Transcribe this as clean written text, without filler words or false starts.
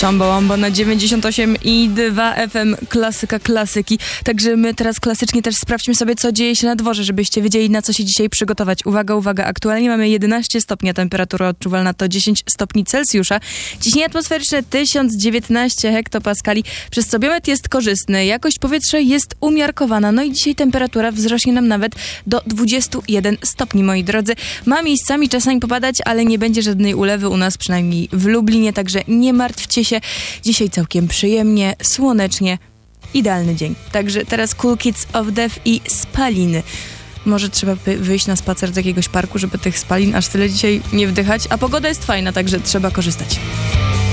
Chamba Wamba na 98,2 FM, klasyka klasyki. Także my teraz klasycznie też sprawdźmy sobie, co dzieje się na dworze, żebyście wiedzieli, na co się dzisiaj przygotować. Uwaga, uwaga, aktualnie mamy 11 stopni, a temperatura odczuwalna to 10 stopni Celsjusza. Ciśnienie atmosferyczne 1019 hektopaskali, przez co biometr jest korzystny, jakość powietrza jest umiarkowana. No i dzisiaj temperatura wzrośnie nam nawet do 21 stopni, moi drodzy. Ma miejscami czasami popadać, ale nie będzie żadnej ulewy u nas, przynajmniej w Lublinie, także nie martwcie się. Dzisiaj całkiem przyjemnie, słonecznie, idealny dzień. Także teraz Cool Kids of Death i Spaliny. Może trzeba wyjść na spacer do jakiegoś parku, żeby tych spalin aż tyle dzisiaj nie wdychać, a pogoda jest fajna, także trzeba korzystać.